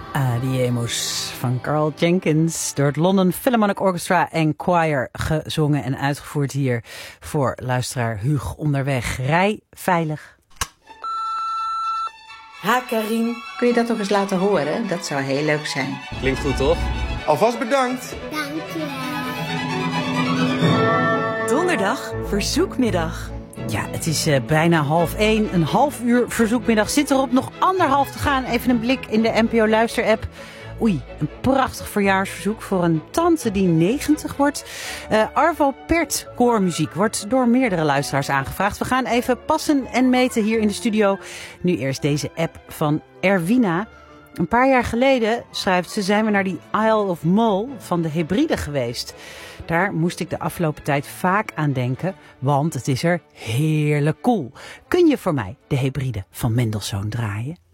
Adiemos van Carl Jenkins door het London Philharmonic Orchestra en Choir gezongen en uitgevoerd hier voor luisteraar Huug onderweg. Rij veilig. Ha, Karin. Kun je dat nog eens laten horen? Dat zou heel leuk zijn. Klinkt goed, toch? Alvast bedankt. Dankjewel. Donderdag, verzoekmiddag. Ja, het is bijna 12:30. Een half uur verzoekmiddag zit erop. Nog 1,5 te gaan. Even een blik in de NPO Luister-app. Oei, een prachtig verjaarsverzoek voor een tante die 90 wordt. Arvo Pärt koormuziek wordt door meerdere luisteraars aangevraagd. We gaan even passen en meten hier in de studio. Nu eerst deze app van Erwina. Een paar jaar geleden, schrijft ze, zijn we naar die Isle of Mull van de Hebriden geweest. Daar moest ik de afgelopen tijd vaak aan denken, want het is er heerlijk koel. Kun je voor mij de Hebriden van Mendelssohn draaien?